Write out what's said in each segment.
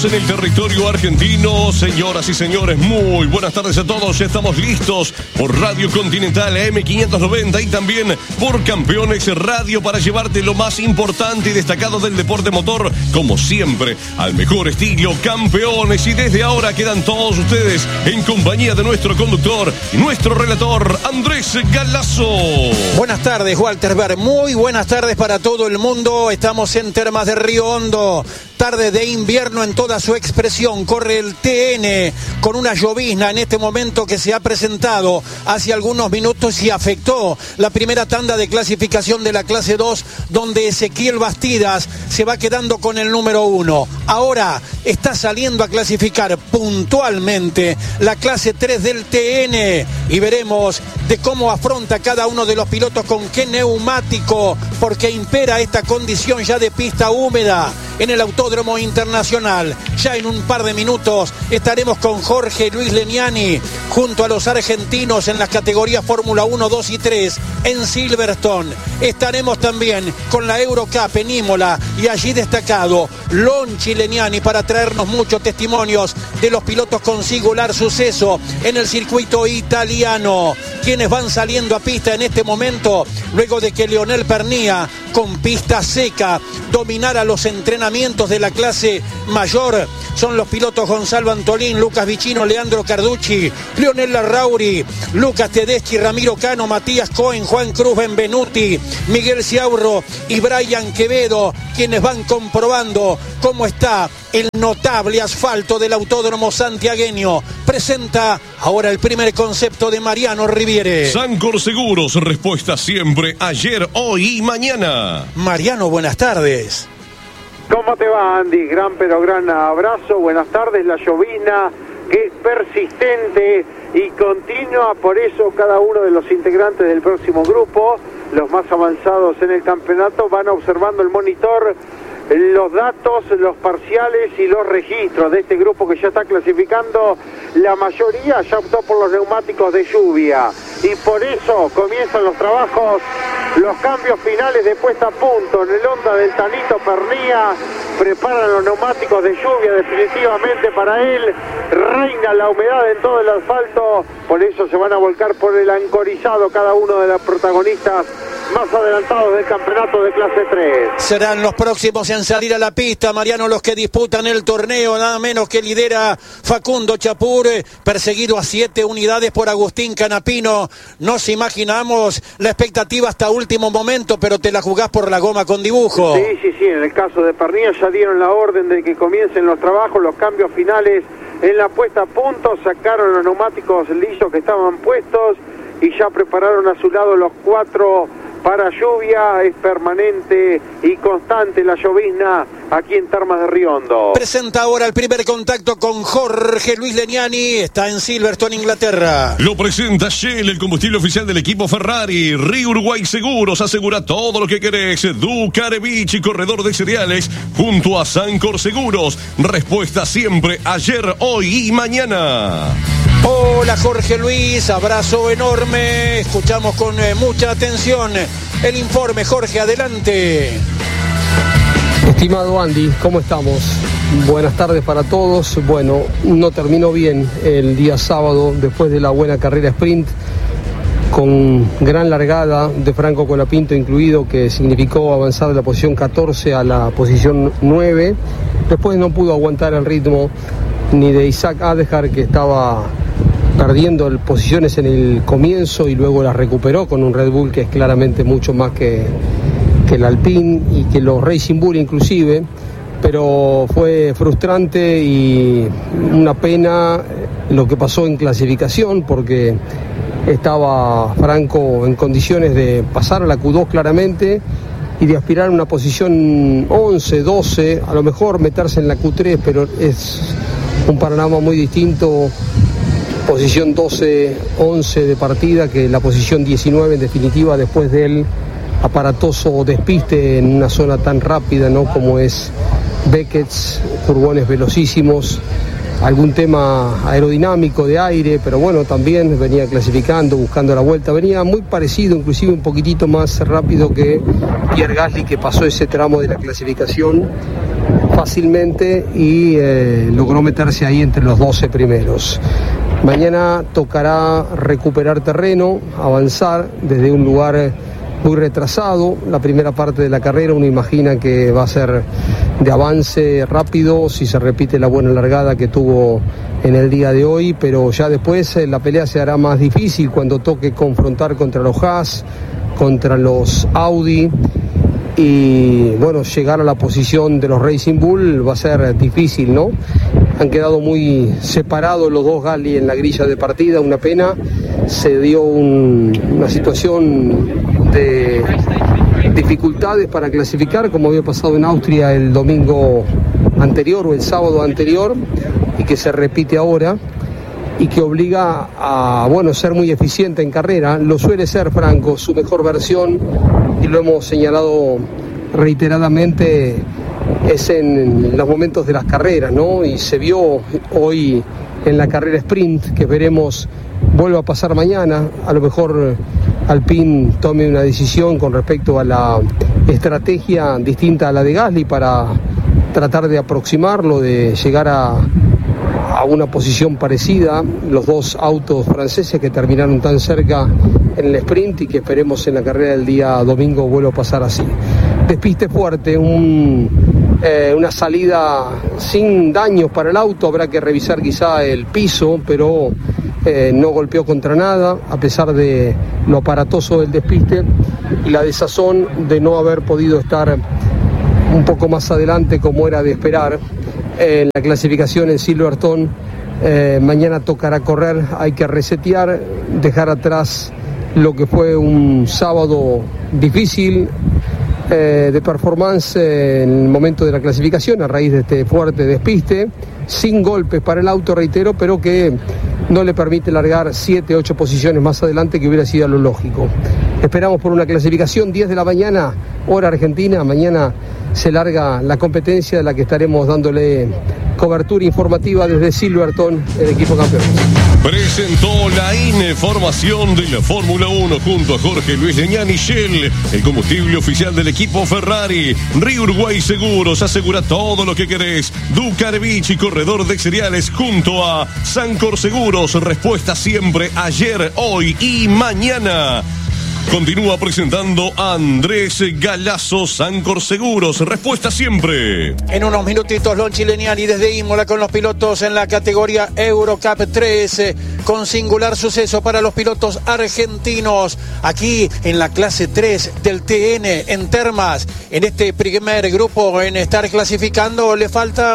En el territorio argentino, señoras y señores, muy buenas tardes a todos. Ya estamos listos por Radio Continental AM590 y también por Campeones Radio para llevarte lo más importante y destacado del deporte motor, como siempre, al mejor estilo Campeones. Y desde ahora quedan todos ustedes en compañía de nuestro conductor y nuestro relator, Andrés Galazo. Buenas tardes, Walter Ver. Muy buenas tardes para todo el mundo. Estamos en Termas de Río Hondo. Tarde de invierno en toda su expresión. Corre el TN con una llovizna en este momento que se ha presentado hace algunos minutos y afectó la primera tanda de clasificación de la clase 2, donde Ezequiel Bastidas se va quedando con el número 1. Ahora está saliendo a clasificar puntualmente la clase 3 del TN y veremos de cómo afronta cada uno de los pilotos, con qué neumático, porque impera esta condición ya de pista húmeda en el Autódromo Internacional. Ya en un par de minutos estaremos con Jorge Luis Leniani junto a los argentinos en las categorías Fórmula 1, 2 y 3 en Silverstone. Estaremos también con la Eurocup en Imola y allí destacado Lonchi Leniani para traernos muchos testimonios de los pilotos con singular suceso en el circuito italiano, quienes van saliendo a pista en este momento luego de que Leonel Pernía, con pista seca, dominara los entrenamientos de la clase mayor. Son los pilotos Gonzalo Antolín, Lucas Vicino, Leandro Carducci, Leonel Larrauri, Lucas Tedeschi, Ramiro Cano, Matías Cohen, Juan Cruz Benvenuti, Miguel Ciaurro y Brian Quevedo, quienes van comprobando cómo está el notable asfalto del Autódromo santiagueño. Presenta ahora el primer concepto de Mariano Riviere. Sancor Seguros, respuesta siempre, ayer, hoy y mañana. Mariano, buenas tardes. ¿Cómo te va, Andy? Gran abrazo, buenas tardes. La llovizna que es persistente y continua, por eso cada uno de los integrantes del próximo grupo, los más avanzados en el campeonato, van observando el monitor, los datos, los parciales y los registros de este grupo que ya está clasificando. La mayoría ya optó por los neumáticos de lluvia y por eso comienzan los trabajos, los cambios finales de puesta a punto en el Honda del Tanito Pernía. Preparan los neumáticos de lluvia definitivamente para él. Reina la humedad en todo el asfalto, por eso se van a volcar por el ancorizado cada uno de los protagonistas más adelantados del campeonato de clase 3. Serán los próximos en salir a la pista, Mariano, los que disputan el torneo, nada menos que lidera Facundo Chapur, perseguido a 7 unidades por Agustín Canapino. Nos imaginamos la expectativa hasta último momento, pero te la jugás por la goma con dibujo. Sí, en el caso de Pernía ya dieron la orden de que comiencen los trabajos, los cambios finales en la puesta a punto, sacaron los neumáticos lisos que estaban puestos y ya prepararon a su lado los 4 para lluvia. Es permanente y constante la llovizna aquí en Termas de Río Hondo. Presenta ahora el primer contacto con Jorge Luis Leniani, está en Silverstone, Inglaterra. Lo presenta Shell, el combustible oficial del equipo Ferrari. Río Uruguay Seguros, asegura todo lo que querés. Ducarevich, corredor de cereales, junto a Sancor Seguros. Respuesta siempre, ayer, hoy y mañana. Hola Jorge Luis, abrazo enorme. Escuchamos con mucha atención el informe. Jorge, adelante. Estimado Andy, ¿cómo estamos? Buenas tardes para todos. Bueno, no terminó bien el día sábado después de la buena carrera sprint, con gran largada de Franco Colapinto incluido, que significó avanzar de la posición 14 a la posición 9. Después no pudo aguantar el ritmo ni de Isaac Adjar, que estaba perdiendo posiciones en el comienzo y luego las recuperó con un Red Bull que es claramente mucho más que el Alpine y que los Racing Bull inclusive, pero fue frustrante y una pena lo que pasó en clasificación, porque estaba Franco en condiciones de pasar a la Q2 claramente y de aspirar a una posición 11, 12, a lo mejor meterse en la Q3, pero es un panorama muy distinto, posición 12, 11 de partida, que la posición 19 en definitiva, después del aparatoso despiste en una zona tan rápida, ¿no?, como es Beckett's, furgones velocísimos, algún tema aerodinámico de aire, pero bueno, también venía clasificando, buscando la vuelta, venía muy parecido, inclusive un poquitito más rápido que Pierre Gasly, que pasó ese tramo de la clasificación fácilmente y logró meterse ahí entre los 12 primeros. Mañana tocará recuperar terreno, avanzar desde un lugar muy retrasado. La primera parte de la carrera uno imagina que va a ser de avance rápido si se repite la buena largada que tuvo en el día de hoy, pero ya después la pelea se hará más difícil cuando toque confrontar contra los Haas, contra los Audi, y bueno, llegar a la posición de los Racing Bull va a ser difícil, ¿no? Han quedado muy separados los dos Gali en la grilla de partida, una pena. Se dio una situación de dificultades para clasificar, como había pasado en Austria el domingo anterior o el sábado anterior, y que se repite ahora, y que obliga a, bueno, ser muy eficiente en carrera. Lo suele ser Franco, su mejor versión, y lo hemos señalado reiteradamente, es en los momentos de las carreras, ¿no? Y se vio hoy en la carrera sprint, que veremos vuelva a pasar mañana. A lo mejor Alpine tome una decisión con respecto a la estrategia distinta a la de Gasly para tratar de aproximarlo, de llegar a una posición parecida, los dos autos franceses que terminaron tan cerca en el sprint, y que esperemos en la carrera del día domingo vuelva a pasar así. Despiste fuerte, una salida sin daños para el auto, habrá que revisar quizá el piso, pero no golpeó contra nada, a pesar de lo aparatoso del despiste y la desazón de no haber podido estar un poco más adelante como era de esperar. En la clasificación en Silverstone, mañana tocará correr, hay que resetear, dejar atrás lo que fue un sábado difícil de performance en el momento de la clasificación a raíz de este fuerte despiste, sin golpes para el auto, reitero, pero que no le permite largar 7, 8 posiciones más adelante, que hubiera sido lo lógico. Esperamos por una clasificación 10 de la mañana, hora argentina. Mañana se larga la competencia de la que estaremos dándole cobertura informativa desde Silverstone, el equipo campeón. Presentó la información de la Fórmula 1 junto a Jorge Luis Leñani. Shell, el combustible oficial del equipo Ferrari. Río Uruguay Seguros, asegura todo lo que querés. Ducar Beach, corredor de cereales, junto a Sancor Seguros. Respuesta siempre, ayer, hoy y mañana. Continúa presentando a Andrés Galazo, Sancor Seguros. Respuesta siempre. En unos minutitos, Lonchi Leñani desde Imola con los pilotos en la categoría Eurocup 3, con singular suceso para los pilotos argentinos. Aquí en la clase 3 del TN en Termas, en este primer grupo en estar clasificando, le falta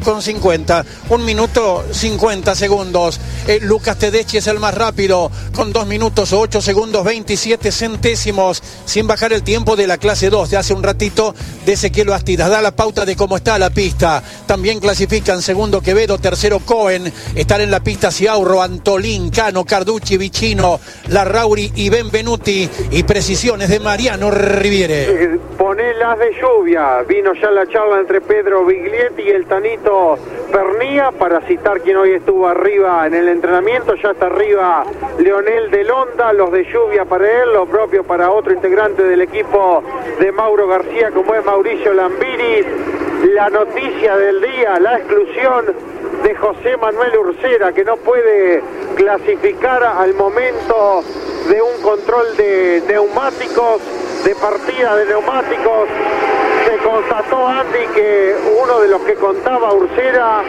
1,50, 1 minuto 50 segundos. Lucas Tedeschi es el más rápido, con 2 minutos 8 segundos 27 centésimos, sin bajar el tiempo de la clase 2 de hace un ratito de Ezequiel Bastidas. Da la pauta de cómo está la pista. También clasifican segundo Quevedo, tercero Cohen. Están en la pista Ciaurro, Antolín, Cano, Carducci, Vicino, Larrauri y Benvenuti, y precisiones de Mariano Riviere. Ponelas de lluvia. Vino ya la charla entre Pedro Biglietti y el Tanito Pernía, para citar quien hoy estuvo arriba en el entrenamiento. Ya está arriba Leonel de Londa. Los de lluvia para él, lo propio para otro integrante del equipo de Mauro García, como es Mauricio Lambiris. La noticia del día, la exclusión de José Manuel Ursera, que no puede clasificar al momento de un control de neumáticos, de partida de neumáticos. Se constató, Andy, que uno de los que contaba Ursera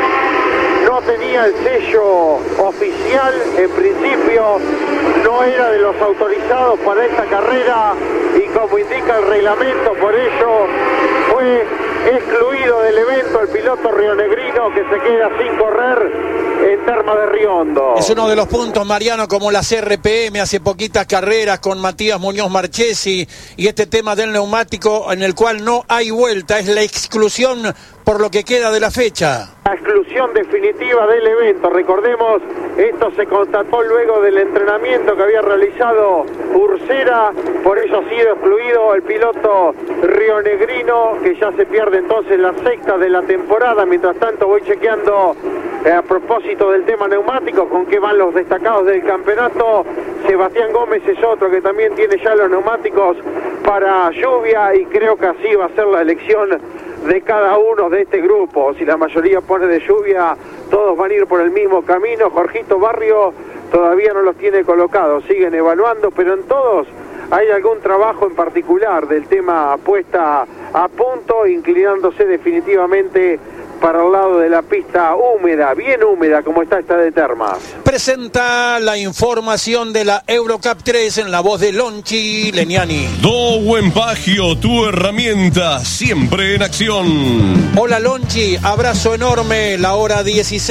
no tenía el sello oficial, en principio no era de los autorizados para esta carrera, y como indica el reglamento, por ello fue excluido del evento el piloto rionegrino, que se queda sin correr en Termas de Riondo. Es uno de los puntos, Mariano, como la CRPM hace poquitas carreras con Matías Muñoz Marchesi, y este tema del neumático en el cual no hay vuelta, es la exclusión por lo que queda de la fecha. La exclusión definitiva del evento. Recordemos, esto se constató luego del entrenamiento que había realizado Ursera, por ello ha sido excluido el piloto rionegrino, que ya se pierde entonces la sexta de la temporada. Mientras tanto voy chequeando a propósito del tema neumático, con qué van los destacados del campeonato. Sebastián Gómez es otro que también tiene ya los neumáticos para lluvia, y creo que así va a ser la elección de cada uno de este grupo. Si la mayoría pone de lluvia, todos van a ir por el mismo camino. Jorgito Barrio todavía no los tiene colocados, siguen evaluando, pero en todos hay algún trabajo en particular del tema puesta a punto, inclinándose definitivamente para el lado de la pista húmeda, bien húmeda como está esta de Termas. Presenta la información de la Eurocup 3 en la voz de Lonchi Leniani. Dowen Pagio, tu herramienta, siempre en acción. Hola Lonchi, abrazo enorme, la hora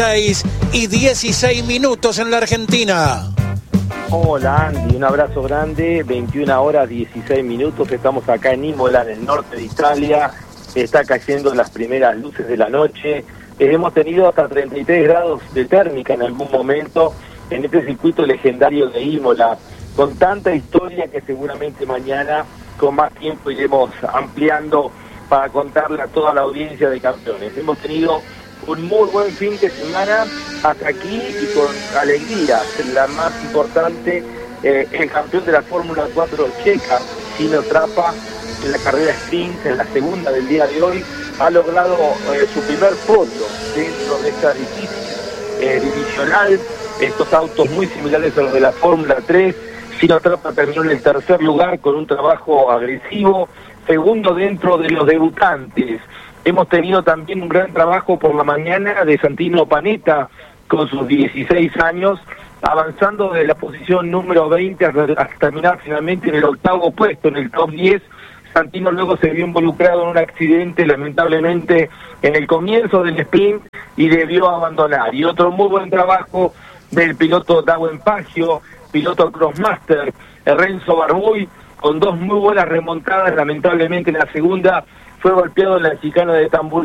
16:16 en la Argentina. Hola Andy, un abrazo grande, 21 horas 16 minutos, estamos acá en Imola, en el norte de Italia, está cayendo las primeras luces de la noche, hemos tenido hasta 33 grados de térmica en algún momento en este circuito legendario de Imola, con tanta historia que seguramente mañana con más tiempo iremos ampliando para contarle a toda la audiencia de campeones. Hemos tenido un muy buen fin de semana hasta aquí y con alegría. La más importante, el campeón de la Fórmula 4 checa, Gino Trappa, en la carrera sprint, en la segunda del día de hoy, ha logrado su primer podio dentro de esta divisional. Estos autos muy similares a los de la Fórmula 3. Gino Trappa terminó en el tercer lugar con un trabajo agresivo, segundo dentro de los debutantes. Hemos tenido también un gran trabajo por la mañana de Santino Panetta, con sus 16 años, avanzando de la posición número 20 hasta terminar finalmente en el octavo puesto, en el top 10. Santino luego se vio involucrado en un accidente, lamentablemente, en el comienzo del sprint y debió abandonar. Y otro muy buen trabajo del piloto Dowen Pagio, piloto Crossmaster, Renzo Barbuy, con dos muy buenas remontadas. Lamentablemente en la segunda fue golpeado en la chicana de Tamburí.